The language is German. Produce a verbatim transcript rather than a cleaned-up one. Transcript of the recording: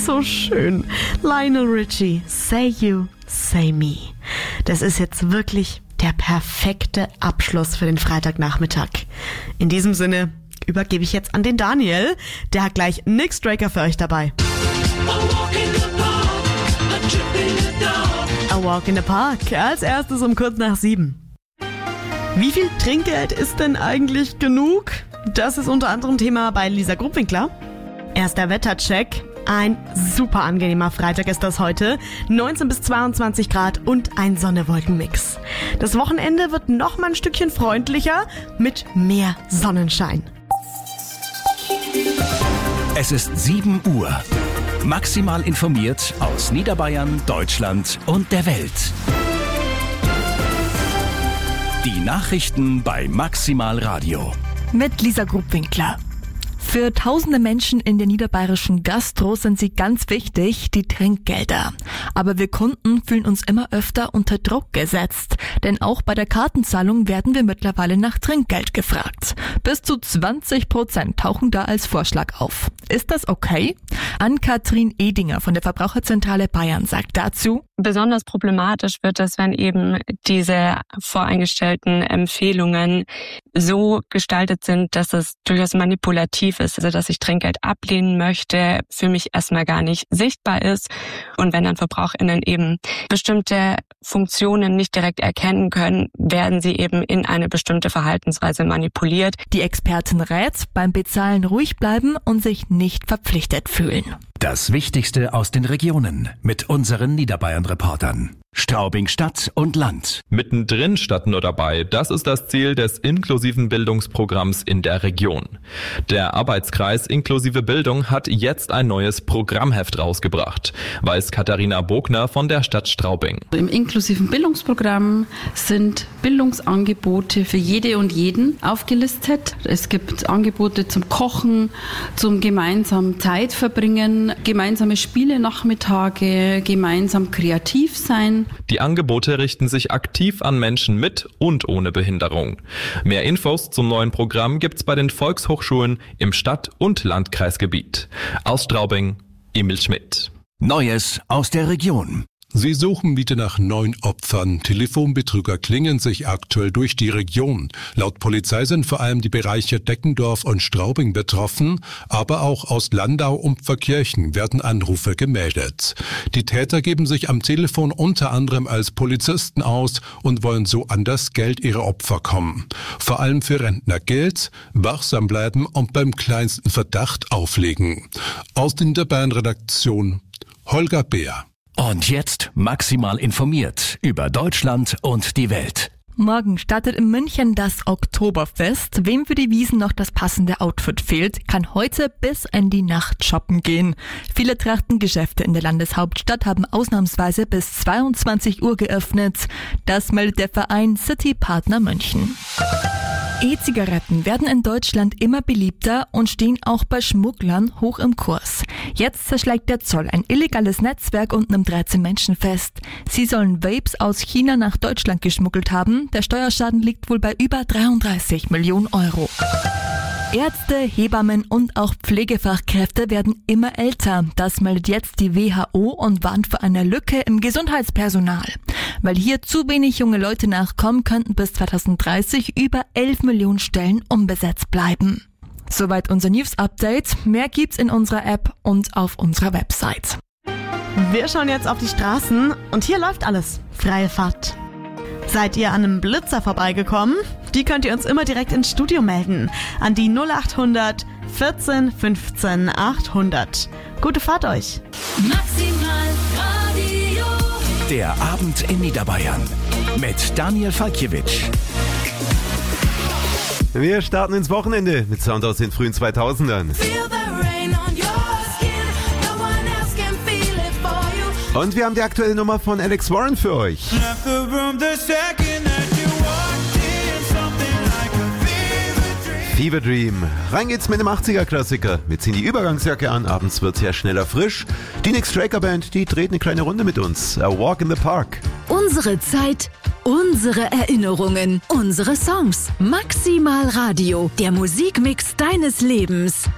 so schön. Lionel Richie, Say You, Say Me. Das ist jetzt wirklich der perfekte Abschluss für den Freitagnachmittag. In diesem Sinne übergebe ich jetzt an den Daniel. Der hat gleich Nick Straker für euch dabei. A Walk in the Park. Als erstes um kurz nach sieben. Wie viel Trinkgeld ist denn eigentlich genug? Das ist unter anderem Thema bei Lisa Grubwinkler. Erster Wettercheck. Ein super angenehmer Freitag ist das heute. neunzehn bis zweiundzwanzig Grad und ein Sonne-Wolken-Mix. Das Wochenende wird noch mal ein Stückchen freundlicher mit mehr Sonnenschein. Es ist sieben Uhr. Maximal informiert aus Niederbayern, Deutschland und der Welt. Die Nachrichten bei Maximal Radio. Mit Lisa Grubwinkler. Für tausende Menschen in der niederbayerischen Gastro sind sie ganz wichtig, die Trinkgelder. Aber wir Kunden fühlen uns immer öfter unter Druck gesetzt. Denn auch bei der Kartenzahlung werden wir mittlerweile nach Trinkgeld gefragt. Bis zu zwanzig Prozent tauchen da als Vorschlag auf. Ist das okay? Ann-Kathrin Edinger von der Verbraucherzentrale Bayern sagt dazu: Besonders problematisch wird es, wenn eben diese voreingestellten Empfehlungen so gestaltet sind, dass es durchaus manipulativ ist, also dass ich Trinkgeld ablehnen möchte, für mich erstmal gar nicht sichtbar ist. Und wenn dann VerbraucherInnen eben bestimmte Funktionen nicht direkt erkennen können, werden sie eben in eine bestimmte Verhaltensweise manipuliert. Die Expertin rät, beim Bezahlen ruhig bleiben und sich nicht verpflichtet fühlen. Das Wichtigste aus den Regionen mit unseren Niederbayern-Reportern. Straubing Stadt und Land. Mittendrin statt nur dabei, das ist das Ziel des inklusiven Bildungsprogramms in der Region. Der Arbeitskreis Inklusive Bildung hat jetzt ein neues Programmheft rausgebracht, weiß Katharina Bogner von der Stadt Straubing. Im inklusiven Bildungsprogramm sind Bildungsangebote für jede und jeden aufgelistet. Es gibt Angebote zum Kochen, zum gemeinsamen Zeit verbringen, gemeinsame Spiele-Nachmittage, gemeinsam kreativ sein. Die Angebote richten sich aktiv an Menschen mit und ohne Behinderung. Mehr Infos zum neuen Programm gibt's bei den Volkshochschulen im Stadt- und Landkreisgebiet. Aus Straubing, Emil Schmidt. Neues aus der Region. Sie suchen wieder nach neun Opfern. Telefonbetrüger klingen sich aktuell durch die Region. Laut Polizei sind vor allem die Bereiche Deckendorf und Straubing betroffen, aber auch aus Landau und Pfarrkirchen werden Anrufe gemeldet. Die Täter geben sich am Telefon unter anderem als Polizisten aus und wollen so an das Geld ihrer Opfer kommen. Vor allem für Rentner gilt: wachsam bleiben und beim kleinsten Verdacht auflegen. Aus der Niederbayern-Redaktion Holger Beer. Und jetzt maximal informiert über Deutschland und die Welt. Morgen startet in München das Oktoberfest. Wem für die Wiesn noch das passende Outfit fehlt, kann heute bis in die Nacht shoppen gehen. Viele Trachtengeschäfte in der Landeshauptstadt haben ausnahmsweise bis zweiundzwanzig Uhr geöffnet. Das meldet der Verein City Partner München. E-Zigaretten werden in Deutschland immer beliebter und stehen auch bei Schmugglern hoch im Kurs. Jetzt zerschlägt der Zoll ein illegales Netzwerk und nimmt dreizehn Menschen fest. Sie sollen Vapes aus China nach Deutschland geschmuggelt haben. Der Steuerschaden liegt wohl bei über dreiunddreißig Millionen Euro. Ärzte, Hebammen und auch Pflegefachkräfte werden immer älter. Das meldet jetzt die W H O und warnt vor einer Lücke im Gesundheitspersonal. Weil hier zu wenig junge Leute nachkommen, könnten bis zweitausenddreißig über elf Millionen Stellen unbesetzt bleiben. Soweit unser News-Update. Mehr gibt's in unserer App und auf unserer Website. Wir schauen jetzt auf die Straßen und hier läuft alles. Freie Fahrt. Seid ihr an einem Blitzer vorbeigekommen? Die könnt ihr uns immer direkt ins Studio melden. An die null acht hundert vierzehn fünfzehn achthundert. Gute Fahrt euch. Maximal Radio. Der Abend in Niederbayern mit Daniel Falkiewicz. Wir starten ins Wochenende mit Sound aus den frühen zweitausendern. Und wir haben die aktuelle Nummer von Alex Warren für euch. Fever Dream. Rein geht's mit dem achtziger-Klassiker. Wir ziehen die Übergangsjacke an, abends wird's ja schneller frisch. Die Nick Straker Band, die dreht eine kleine Runde mit uns. A Walk in the Park. Unsere Zeit, unsere Erinnerungen, unsere Songs. Maximal Radio, der Musikmix deines Lebens.